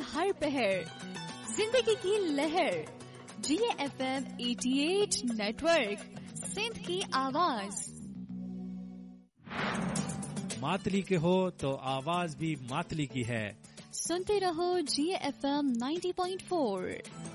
हर पहर जिंदगी की लहर GFM 88 नेटवर्क, सिंध की आवाज। मातली के हो तो आवाज भी मातली की है। सुनते रहो GFM 90.4।